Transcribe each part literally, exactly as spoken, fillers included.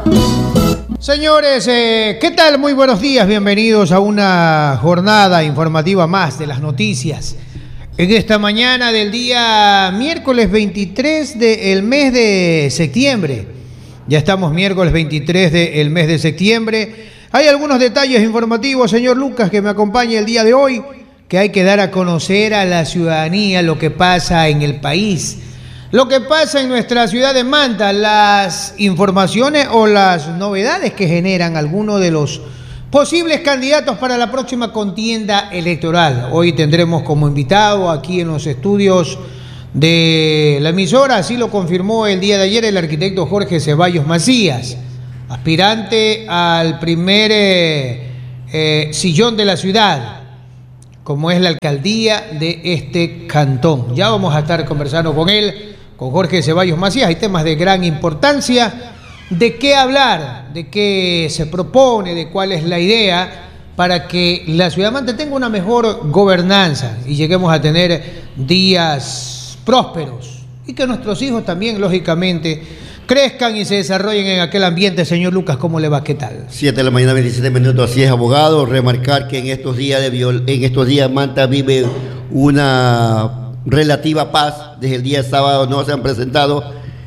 Señores, eh, ¿qué tal? Muy buenos días, bienvenidos a una jornada informativa más de las noticias. En esta mañana del día miércoles veintitrés del mes de septiembre. Ya estamos miércoles veintitrés del mes de septiembre. Hay algunos detalles informativos, señor Lucas, que me acompaña el día de hoy, que hay que dar a conocer a la ciudadanía lo que pasa en el país. Lo que pasa en nuestra ciudad de Manta, las informaciones o las novedades que generan algunos de los posibles candidatos para la próxima contienda electoral. Hoy tendremos como invitado aquí en los estudios de la emisora, así lo confirmó el día de ayer el arquitecto Jorge Ceballos Macías, aspirante al primer eh, eh, sillón de la ciudad, como es la alcaldía de este cantón. Ya vamos a estar conversando con él, con Jorge Ceballos Macías. Hay temas de gran importancia, de qué hablar, de qué se propone, de cuál es la idea para que la ciudad de Manta tenga una mejor gobernanza y lleguemos a tener días prósperos y que nuestros hijos también, lógicamente, crezcan y se desarrollen en aquel ambiente. Señor Lucas, ¿cómo le va? ¿Qué tal? siete de la mañana, veintisiete minutos, así es, abogado. Remarcar que en estos días de viol en estos días Manta vive una relativa paz. Desde el día sábado no se han presentado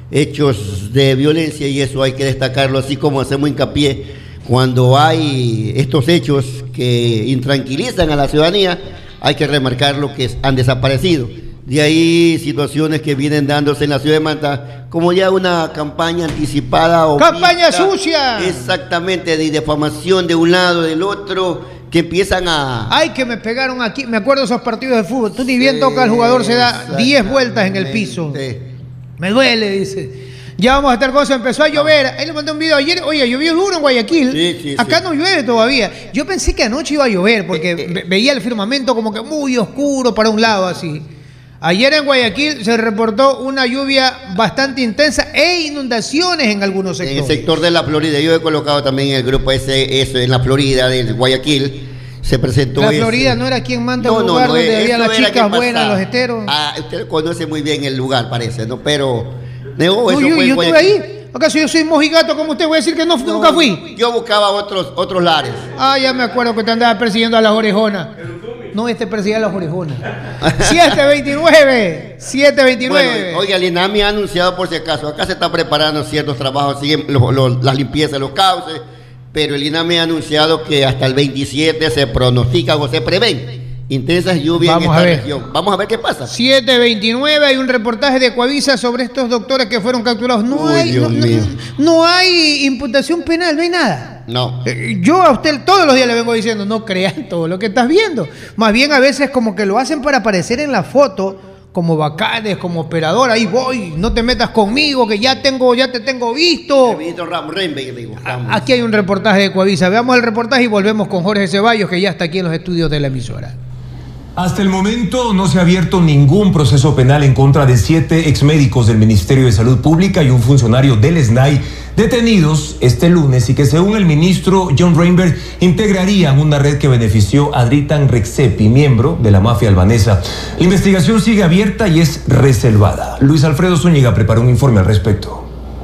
hechos de violencia y eso hay que destacarlo, así como hacemos hincapié cuando hay estos hechos que intranquilizan a la ciudadanía, hay que remarcar lo que han desaparecido. De ahí situaciones que vienen dándose en la ciudad de Manta, como ya una campaña anticipada o ¡campaña vista, sucia! Exactamente, de difamación de un lado, del otro, que empiezan a... ¡Ay, que me pegaron aquí! Me acuerdo de esos partidos de fútbol. Tú ni bien toca, el jugador se da diez vueltas en el piso. Me duele, dice. Ya vamos a estar con eso. Empezó a llover. Ahí le mandé un video ayer. Oye, llovió duro en Guayaquil. Sí, sí, Acá sí. no llueve todavía. Yo pensé que anoche iba a llover porque eh, eh, veía el firmamento como que muy oscuro para un lado así. Ayer en Guayaquil se reportó una lluvia bastante intensa e inundaciones en algunos sectores. En el sector de la Florida, yo he colocado también en el grupo ese, eso, en la Florida, de Guayaquil, se presentó La eso. Florida no era quien manda no, un lugar no, no, donde había las chicas buenas, los heteros. Ah, usted conoce muy bien el lugar, parece, ¿no? Pero... No, no, yo, yo estuve ahí. ¿Acaso yo soy mojigato como usted? Voy a decir que no, no nunca fui. Yo buscaba otros, otros lares. Ah, ya me acuerdo que te andaba persiguiendo a las orejonas. No, este persigue a las orejonas. siete veintinueve. siete veintinueve. Bueno, oiga, el INAMI ha anunciado, por si acaso, acá se están preparando ciertos trabajos, siguen los, los, las limpiezas, los cauces, pero el INAMI ha anunciado que hasta el veintisiete se pronostican o se prevén intensas lluvias Vamos en esta a ver. región. Vamos a ver qué pasa. siete veintinueve, hay un reportaje de Coavisa sobre estos doctores que fueron capturados. No, Uy, hay, no, no, no hay imputación penal, no hay nada. No. Eh, yo a usted todos los días le vengo diciendo, no crean todo lo que estás viendo. Más bien a veces como que lo hacen para aparecer en la foto, como bacanes, como operador, ahí voy, no te metas conmigo, que ya tengo, ya te tengo visto. visto Ramos, Renbe, digo, Ramos. Aquí hay un reportaje de Coavisa. Veamos el reportaje y volvemos con Jorge Ceballos, que ya está aquí en los estudios de la emisora. Hasta el momento no se ha abierto ningún proceso penal en contra de siete exmédicos del Ministerio de Salud Pública y un funcionario del S N A I detenidos este lunes y que según el ministro John Reinberg integrarían una red que benefició a Dritan Rexepi, miembro de la mafia albanesa. La investigación sigue abierta y es reservada. Luis Alfredo Zúñiga preparó un informe al respecto.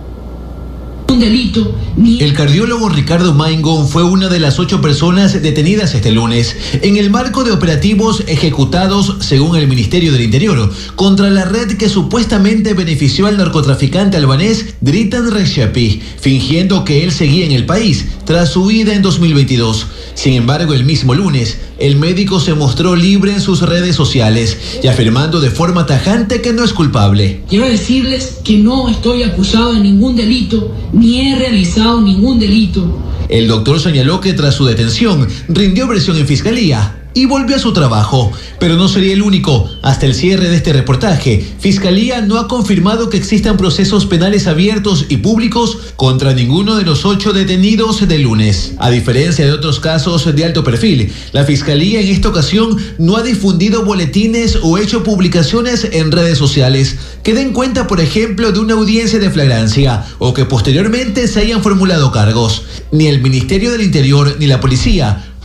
Un delito, ni... El cardiólogo Ricardo Maingón fue una de las ocho personas detenidas este lunes en el marco de operativos ejecutados, según el Ministerio del Interior, contra la red que supuestamente benefició al narcotraficante albanés Dritan Rexepi, fingiendo que él seguía en el país tras su huida en dos mil veintidós. Sin embargo, el mismo lunes, el médico se mostró libre en sus redes sociales y afirmando de forma tajante que no es culpable. Quiero decirles que no estoy acusado de ningún delito, ni he realizado ningún delito. El doctor señaló que tras su detención rindió versión en fiscalía y volvió a su trabajo, pero no sería el único. Hasta el cierre de este reportaje, Fiscalía no ha confirmado que existan procesos penales abiertos y públicos contra ninguno de los ocho detenidos del lunes. A diferencia de otros casos de alto perfil, la Fiscalía en esta ocasión no ha difundido boletines o hecho publicaciones en redes sociales que den cuenta, por ejemplo, de una audiencia de flagrancia o que posteriormente se hayan formulado cargos. Ni el Ministerio del Interior ni la policía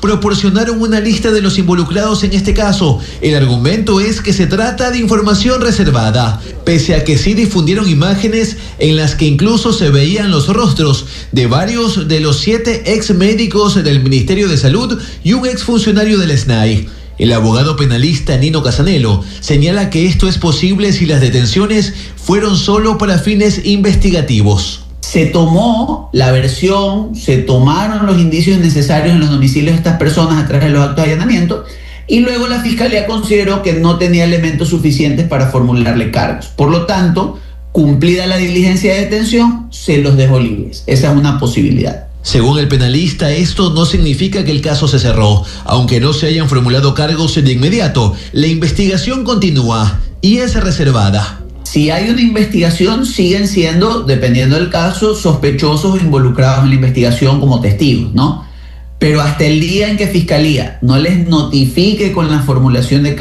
proporcionaron una lista de los involucrados en este caso. El argumento es que se trata de información reservada, pese a que sí difundieron imágenes en las que incluso se veían los rostros de varios de los siete ex médicos del Ministerio de Salud y un exfuncionario del S N A I. El abogado penalista Nino Casanelo señala que esto es posible si las detenciones fueron solo para fines investigativos. Se tomó la versión, se tomaron los indicios necesarios en los domicilios de estas personas a través de los actos de allanamiento y luego la Fiscalía consideró que no tenía elementos suficientes para formularle cargos. Por lo tanto, cumplida la diligencia de detención, se los dejó libres. Esa es una posibilidad. Según el penalista, esto no significa que el caso se cerró. Aunque no se hayan formulado cargos de inmediato, la investigación continúa y es reservada. Si hay una investigación, siguen siendo, dependiendo del caso, sospechosos o involucrados en la investigación como testigos, ¿no? Pero hasta el día en que Fiscalía no les notifique con la formulación de